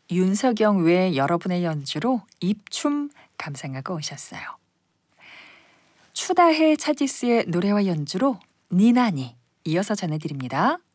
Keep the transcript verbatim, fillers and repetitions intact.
윤석영 외 여러분의 연주로 입춤 감상하고 오셨어요. 추다해 차지스의 노래와 연주로 니나니 이어서 전해드립니다.